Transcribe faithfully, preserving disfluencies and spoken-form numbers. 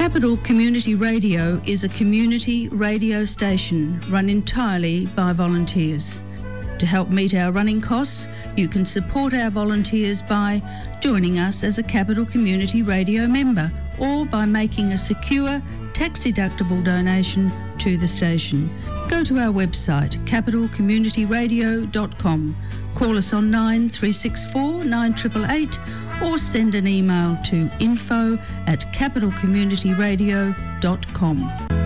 Capital Community Radio is a community radio station run entirely by volunteers. To help meet our running costs, you can support our volunteers by joining us as a Capital Community Radio member or by making a secure, tax-deductible donation to the station. Go to our website, capital community radio dot com, call us on nine three six four nine eight eight eight or send an email to info at capital community radio dot com.